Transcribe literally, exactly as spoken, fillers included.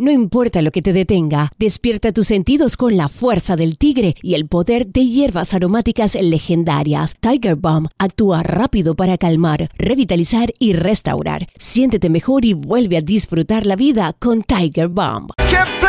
No importa lo que te detenga, despierta tus sentidos con la fuerza del tigre y el poder de hierbas aromáticas legendarias. Tiger Balm actúa rápido para calmar, revitalizar y restaurar. Siéntete mejor y vuelve a disfrutar la vida con Tiger Balm. ¡Qué